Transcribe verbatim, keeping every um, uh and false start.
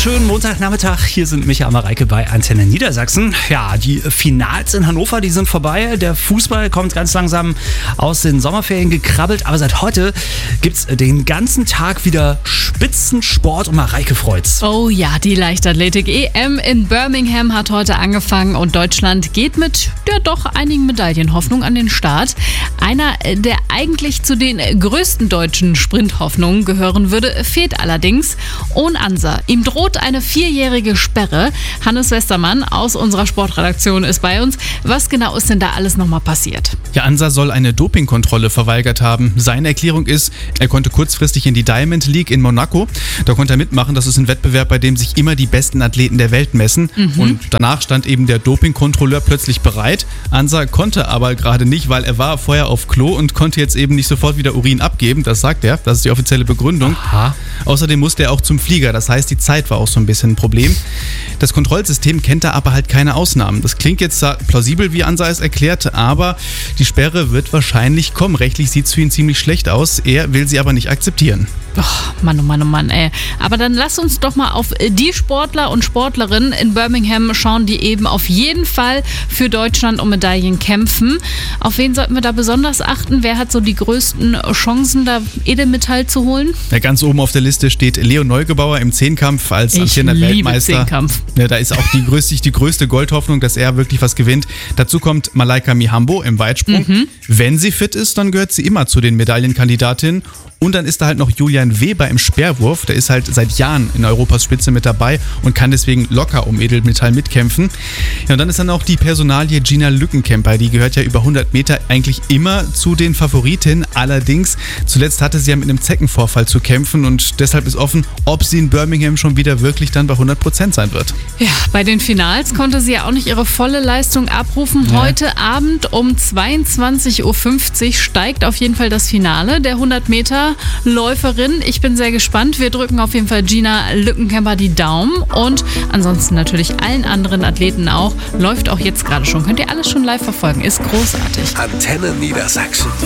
wunderschönen Montagnachmittag. Hier sind Micha und Mareike bei Antenne Niedersachsen. Ja, die Finals in Hannover, die sind vorbei. Der Fußball kommt ganz langsam aus den Sommerferien gekrabbelt. Aber seit heute gibt's den ganzen Tag wieder Spitzensport und Mareike freut's. Oh ja, die Leichtathletik-E M in Birmingham hat heute angefangen und Deutschland geht mit ja doch einigen Medaillenhoffnungen an den Start. Einer, der eigentlich zu den größten deutschen Sprinthoffnungen gehören würde, fehlt allerdings. Ohne Ansa. Ihm droht eine vierjährige Sperre. Hannes Westermann aus unserer Sportredaktion ist bei uns. Was genau ist denn da alles nochmal passiert? Ja, Ansa soll eine Dopingkontrolle verweigert haben. Seine Erklärung ist, er konnte kurzfristig in die Diamond League in Monaco. Da konnte er mitmachen. Das ist ein Wettbewerb, bei dem sich immer die besten Athleten der Welt messen. Mhm. Und danach stand eben der Dopingkontrolleur plötzlich bereit. Ansa konnte aber gerade nicht, weil er war vorher auf Klo und konnte jetzt eben nicht sofort wieder Urin abgeben. Das sagt er. Das ist die offizielle Begründung. Aha. Außerdem musste er auch zum Flieger. Das heißt, die Zeit war auch so ein bisschen ein Problem. Das Kontrollsystem kennt da aber halt keine Ausnahmen. Das klingt jetzt plausibel, wie Ansa es erklärt, aber die Sperre wird wahrscheinlich kommen. Rechtlich sieht es für ihn ziemlich schlecht aus. Er will sie aber nicht akzeptieren. Oh, Mann, oh Mann, oh Mann, ey. Aber dann lass uns doch mal auf die Sportler und Sportlerinnen in Birmingham schauen, die eben auf jeden Fall für Deutschland um Medaillen kämpfen. Auf wen sollten wir da besonders achten? Wer hat so die größten Chancen, da Edelmetall zu holen? Ja, ganz oben auf der Liste steht Leo Neugebauer im Zehnkampf als amtierender Weltmeister. Zehnkampf. Ja, da ist auch die größte, die größte Goldhoffnung, dass er wirklich was gewinnt. Dazu kommt Malaika Mihambo im Weitsprung. Mhm. Wenn sie fit ist, dann gehört sie immer zu den Medaillenkandidatinnen. Und dann ist da halt noch Julian Weber im Speerwurf. Der ist halt seit Jahren in Europas Spitze mit dabei und kann deswegen locker um Edelmetall mitkämpfen. Ja, und dann ist dann auch die Personalie Gina Lückenkämper. Die gehört ja über hundert Meter eigentlich immer zu den Favoritinnen. Allerdings, zuletzt hatte sie ja mit einem Zeckenvorfall zu kämpfen und deshalb ist offen, ob sie in Birmingham schon wieder wirklich dann bei hundert Prozent sein wird. Ja, bei den Finals konnte sie ja auch nicht ihre volle Leistung abrufen. Ja. Heute Abend um zweiundzwanzig Uhr fünfzig steigt auf jeden Fall das Finale der hundert Meter Läuferin. Ich bin sehr gespannt. Wir drücken auf jeden Fall Gina Lückenkämper die Daumen und ansonsten natürlich allen anderen Athleten auch. Läuft auch jetzt gerade schon. Könnt ihr alles schon live verfolgen. Ist großartig. Antenne Niedersachsen.